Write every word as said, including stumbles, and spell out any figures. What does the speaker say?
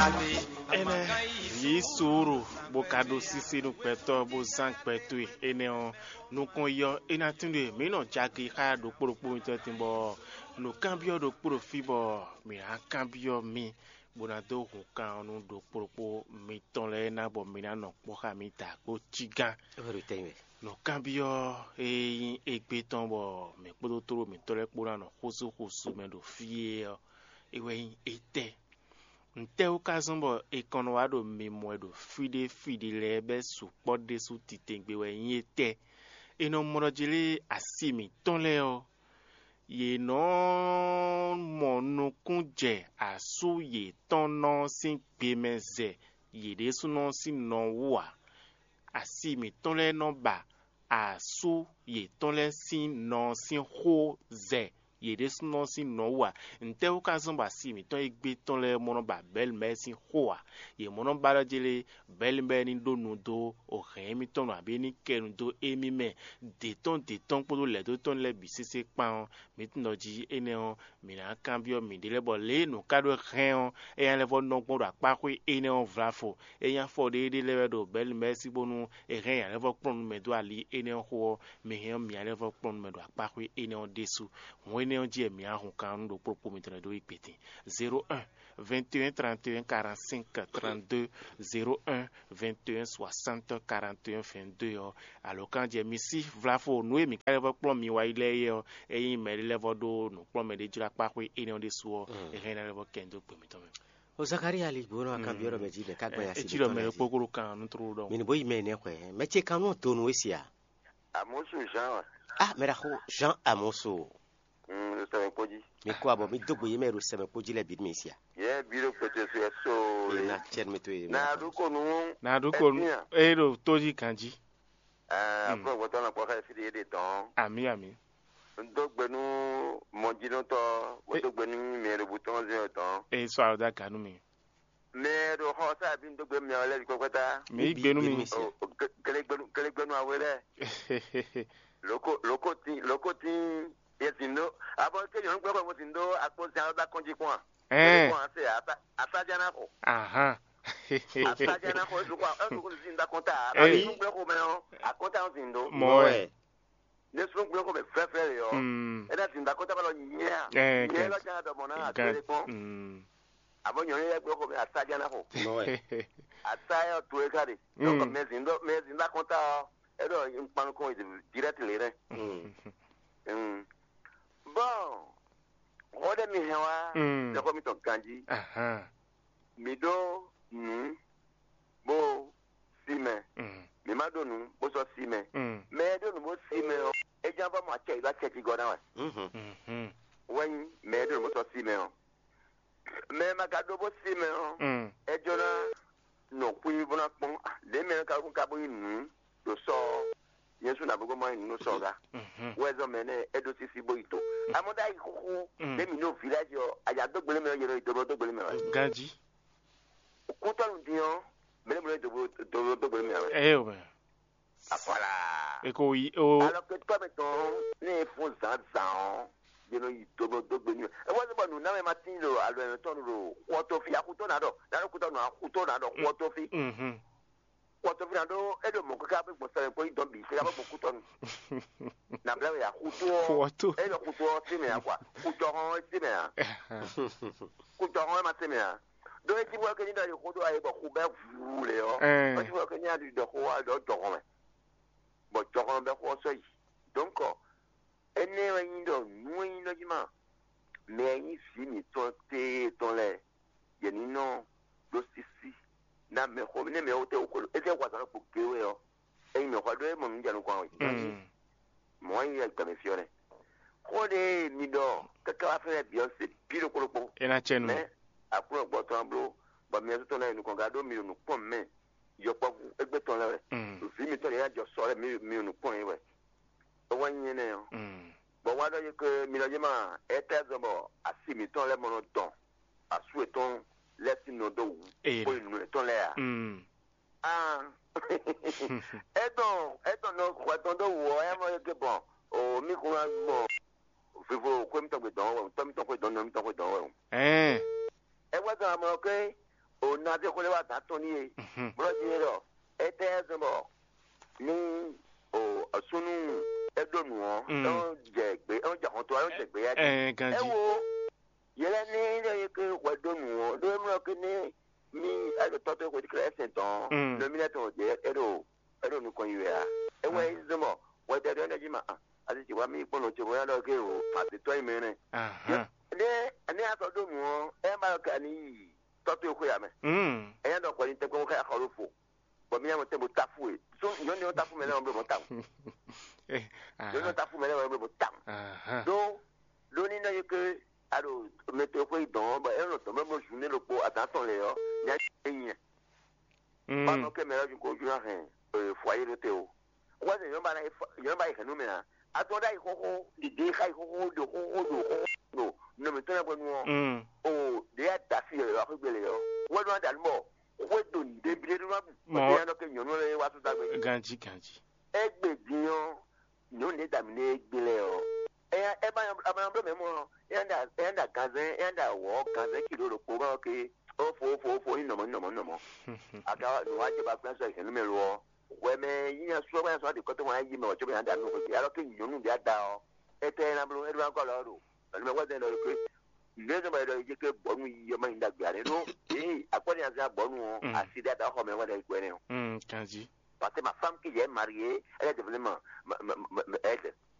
ene yi suru bokado sisi no peto bo zan peto ene on no kon yo ena tunde me no jage ha do poropo nto timbo no cambio do profibo mi a cambio mi bonado ho kan no do poropo mi ton le na bo mi na no po ha mi ta ko chigan no cambio e egbe ton bo me podo toro mi tore pora no hoso hoso me do fie ewe ete nte ukazumbo ekonwado mimwedo fide fide lebe su pode su titengbe we yete eno morojele asimi tonleo ye no monukunje asu ye tono sin pemeze ye desu no sin no wa asimi tonle no ba asu ye tonle sin no sin ho ze ye desu no sin no wa nte ukazumbo asimi ton egbe tonle mono ba bel mesin hoa ye mono bala jele bel mbeni do nudo o hemi ton abi ni kenu do emi me de ton de ton podo le do ton le bisese pan mitnoji eneo mina cambio mi dele bo le no kado hen e yan le vo no podo apakwe eneo vrafo e yan fo de de le do bel mesi bonu e hen yan le vo pron me do ali eneo ho me hen mi le vo pron me do apakwe eneo desu wene onje mi ahun kan do propos mi do ipeti zéro un vingt et un trente et un quarante-cinq trente-deux zéro un vingt et un soixante quarante et un vingt-deux yo alors quand j'ai mis si vlafo nous mi ka level plom mi wa ile yo e yin me level do no plom me de jira pa ko e no de so e hen level kendo pe mi to me o Zakaria ali bono akambio me jide ka gba ya si e jiro me kokoro kan no tro do mi boy me ne ko e me che kanu to no esia Amoso Jean ah me ra ko Jean Amoso mm le sebe koji mi ko abo mi dogbo ye me ro sebe koji le bid me esia ye biro kote so so na chen me to e na ruko nu na ruko e ro toji kanji ah apro boto na kwa fi de ton ami ami ndogbenu monjino to wodogbenu mi ro buton ze ton e so ada kanu mi me ro ho sa bi ndogbe mi ole ko kwata mi gbenu mi kele gbenu kele gbenu awele loko loko ti loko ti yesindo abo ke yo ngbe ko tindo apo se ada konji kwa eh ko ase ata atajana ko aha atajana ko du kwa e du ko zinda konta abi ngbe ko me o akonta o tindo moe ne so ngbe ko be fefe yo e da zinda konta ba lo nya eh ye lo ja do mona ate ko abo nyo ye ngbe ko be atajana ko moe ataya to e kare donc me zindo me zinda konta e do npan ko directly re mm bon ode mi hewa de ko mi to kanji aha mi do nu bo sime mi ma do nu bo so sime me do nu bo sime o e jamba ma che ba che ti go na wa mhm wen me do bo so sime o me ma ka do bo sime o e jona no ku ibuna pon le me ka ku ka bo nu do so yesu na bugo mo nu so ga wezo mene edo sisi bo ito amoda ikuku le mi no village yo aya dogbele me yero ito dogbele me ganji kuton dio mele mele do do dogbele me eh o apala e ko yi o alors que toi beton ne font ça ça you know ito dogbele me e wo bo nu na me matin lo alo e ton ro kuto fi akuto na do na kuto na akuto na do kuto fi mhm kuto fi na do edo mo ka be mo sare ko idon bi se ka bo kuto na bla ya kuto e lo kuto ti me akwa kuto ho ti me a kuto ho ma ti me a do e ti wo ke ni da kuto ai bo ku be vu le yo o ti wo ke ni adu do ko do do ho me bo do ho be ko so yi donc ene wa ni do nu ni no jima me ni si mi to te to le ye ni no do sisi na me ko ne me o te o ko e te kwa sa ko ke we yo e me ko do e mo mi janu kwa wi mo yi ya me fiore ko de mi do ka ka fa bi o se piro ko ko ena chenu me apro gbo ton bro ba mi to na nu ko ga do mi nu pon me yo pa egbe ton le so fi mi to ya jo so le mi mi nu pon yi we o wa yin ne yo bo wa do ye ko mi lo je ma e te zo bo asimi ton le mo no don asu eton leti no do po nu ton le ya ah edon edon no ko ton do wo e mo ye ke bon o mi ko ma bon vivo ko mi to gbe don wo to mi to ko don no mi to ko don wo eh e wa ga mo ke o na de ko le wa ta to ni e bro ti ro e te zo mo ni o asunu e do nu o o je gbe o ja to o je gbe ya eh ganji e wo yele ni le ke wa do nu o do mo ke ni mi a do to to ko di kresen ton no mi na to je e do e do nu ko yu ya e we zo mo wa de do na ji ma ati ti wa mi po no ti wo ya lo ke o ma ti to ime ne aha ne ne a to do nu o e ma ka ni to to ko ya me mm e ya do ko ni te ko ka ko fo bo mi ya mo te mo tafu e so yo ni o tafu me na mo mo tafu eh yo no aha tafu me na mo mo tafu aha do do ni na yo ke aro me te ko idon ba e no to me mo ju ne lo po atatan le yo ni a yin ba no mm ke me ra ju ko ju ha hen e foyer lo te o wa se yo ba na yo ba i kanu me na ato da i ko ko di de kai ko ko do ko ko do ko no no me tena bo no mm o de a ta fi yo ko gbele yo wo do da mo wo do ni de bi de ru Mo- mo ya no ke nyonu le wa to da gbe ganji ganji egbe jiyan no le da mi le gbele o e e ba ba ba me mo e nda e nda kaze e nda wo kaze kilo ro ko ba ke o fo fo fo ni no mo no mo no mo aga no wa je ba plan so ke no me ro we me yin so ba so de ko to wa yi me o jo be nda no ko ya ro ke nyonu bi ada o e te na bro e ba ko lo ro ni me wa de lo ke le de ba do je ke bo mu yi ma nda gba re no eh akoni aza bo nu o asida da ko me wa de ko ne o mm ganji parce que ma femme qui est mariée elle est devenue ma, ma, ma, ma, ma elle